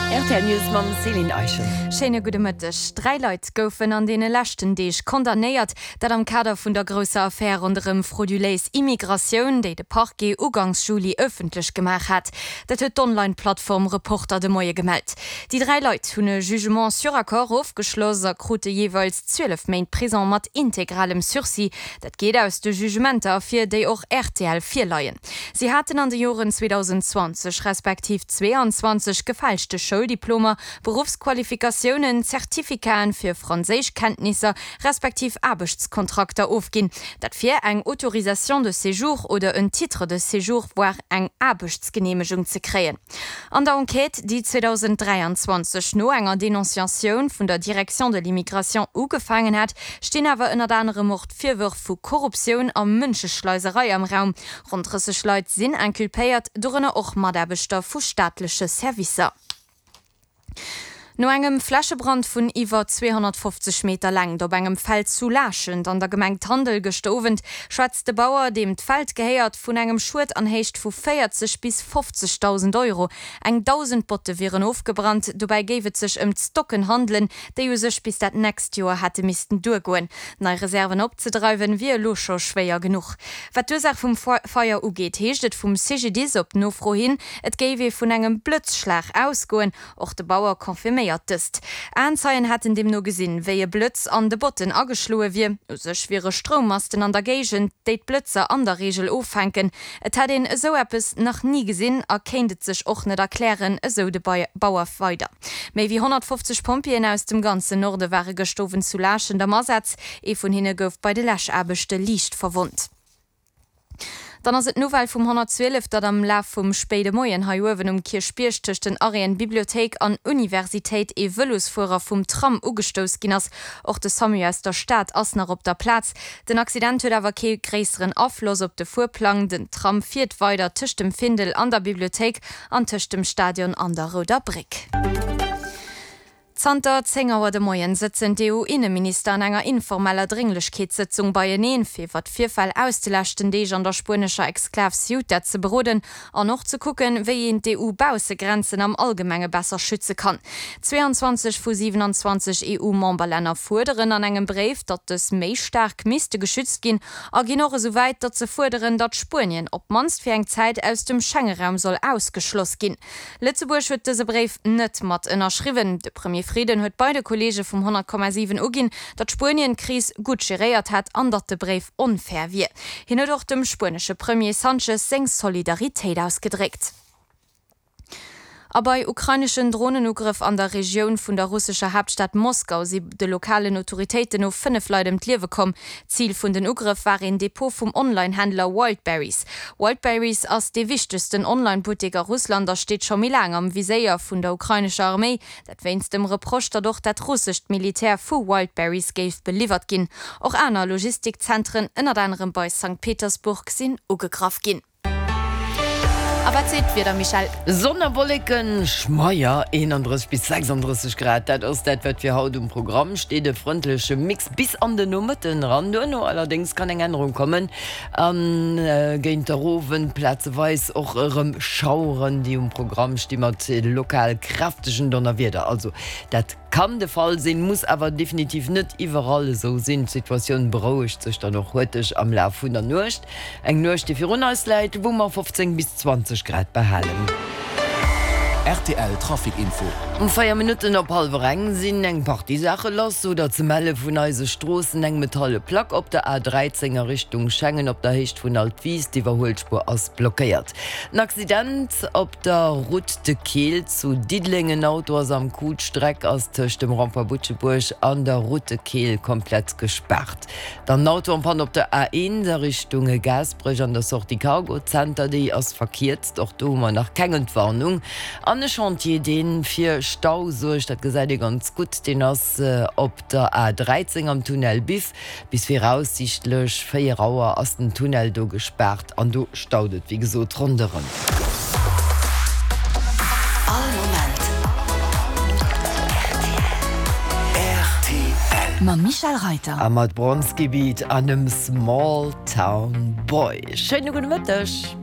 RTL News mam Selin Eichen. Schöne gute Mittag. 3 Leute goufen an denen Lächten Deeg kondamnéiert, dat am Kader vun der grosser Affaire unterm frauduleis Immigration, déi de Parquet Ugangsschuli öffentlich gemacht hat. Dat huet d'Online-Plattform Reporter de Moie gemeldt. Die 3 Leute hunn e Jugement sur Accord aufgeschlosser krute jeweils 12 Main Prison mat integralem Sursis. Dat geht aus de Jugementer fir déi och RTL 4 leiien. Sie hatten an de Joren 2020 respektiv 22 gefälschte Schuldiploma, Berufsqualifikationen, Zertifikaten für Französischkenntnisse respektiv Arbeitskontrakte aufgehen. Dat fir eng Autorisation de Séjour oder un Titre de Séjour war eng Arbeitsgenehmigung zu kreen. An der Enquete, die 2023 no enger Denonciation vun der Direction de l'Immigration ugefangen hat, stehen aber in andere Mord Vierwürfe vu Korruption am Mënscheschleuserei am Raum. Rund 30 Leute sind inculpiert, darunter auch Madabestoff vu staatliche Servicer. No engem Flaschebrand vun iwwer 250 Meter lang op engem Feld zu laschend an der Gemengt Handel gestovent, schwatzt de Bauer dem d'Feld geheiert vun engem Schut anhecht vu 40 bis 50.000 €. Eng 1000 Botte wären aufgebrannt, dobei gewet sech Stocken handeln, déi sech bis dat näst Joer hatte misisten durgoen. Nei Reserven opzedreiwen wie locher schwéier genug. Wat d'Ursach vum Feuer ugeet, heeschtet vum CGD op nofro hin, et géwe vun engem Blötzschlag ausgoen, och de Bauer konfirméiert. Anzeien hatten dem no gesinn, wéi Blötz an de Botten ageschloe wie, sech wiere Strommasten an der Gegent, déit Blötzer an der Regel ofhänken. Et hat den so etwas noch nie gesinn, erkennt sech och net erklären, so de Bauer weiter. Méi wie 150 Pompien aus dem ganzen Norde waren gestoven zu laschen der Masatz, vun hinne gouf bei de Lächabechte liicht verwundt. Dann ass et Novel vum 112, dat am Laf vum Spéide Moien hawen Kirchspierch tech den Arien Bibliothek an Universitéit e Wëllusfuer vum Tram ugestos ginnners, och de Samu aus der Stadt assner op der Platz. Den Accident huet awer ke gréiseren Aflos op de Fuhrplan, den Tram fiiert weider tëch dem Findel an der Bibliothek an tëch dem Stadion an der Roder Brick. Zter 10 Auer de Moien sitzen EU-Innenminister an enger informeller Dringlichkeitssitzung bei Eneen fir wat Vierfall auszulächten Deeg an der spanischer Exklav Ceuta ze beroden an noch zu gucken, wéi en EU-Bausegrenzen am Allgemenge besser schütze kann. 22 vu 27 EU-Memberlänner forderen an engem Brief, dat es méi stark miste geschützt gin, a gin noch soweit, dat ze forderen, dat Spanien op manst fir eng Zeit aus dem Schengenraum soll ausgeschloss gin. Lützeburg huet dese Brief net mat ënnerschriwen. De Premier Frieden huet beide Kollege vum 100,7 ugin, dat Spanien Kris gut geréiert hat, an dat de Brief unfair wie. Hin doch dem spanische Premier Sanchez seng Solidarität ausgedrückt. Aber bei ukrainischen Drohnenugriff an der Region vun der russischer Hauptstadt Moskau sie de lokalen Autoritäten auf 5 Leute im Liewe kommen. Ziel vun den Ugriff war ein Depot vom Online-Händler Wildberries. Wildberries als de wichtigsten Online-Butiker Russland steht schon mil lang am Viséier vun der ukrainischer Armee, dat wennst dem Reproch dadurch dat russisch Militär vu Wildberries geif beliefert gin. Auch aner Logistikzentren ënner anderem bei St. Petersburg sind ugegraf gin. Aber seht wieder Michael. Sonderwolken Schmeier 31 bis 36 Grad. Dat ass dat wat fir haut Programm steht de frontliche Mix bis an den Nummerten ran. No allerdings kann eng Änderung kommen. Geint der Rowen Platzweis och eurem Schauren, die Programm stimmert lokal kräftigen Donnerwider. Also dat kann de Fall sinn, muss aber definitiv net überall so sinn. Situation beruhigt sich dann noch heute am Lauf vun der Nucht. Eng Nucht die Fi ausleit, wo man 15 bis 20 Grad behalen. RTL Trafikinfo. 4 Minuten op halbereng sinn eng Partysache lass oder ze melle vun eise Strossen eng metalle Plack op der A13er Richtung Schengen op der Hecht vun Altwies, die Überholspur ass blockiert. Ein Accident op der Route de Kehl zu Didlingen Autos am Kutstreck aus tech dem Rampa-Butscheburg an der Route Kehl komplett gesperrt. Dann Auto am Pan op der A1 der Richtung Gasbrech an der Sorti Cargo Center, die ass verkiert, doch do man nach Kengentwarnung. An Chantier den 4 Stau so dat gesäide ganz gut den ass op der A13 am Tunnel bis wir aussichtlech 4 Auer ass den Tunnel do gesperrt an du staudet wie gesot ronderen. RTL. Ma Michael Reiter. Am Bronzgebiet an dem Small Town Boy. Schöne gute Mittag.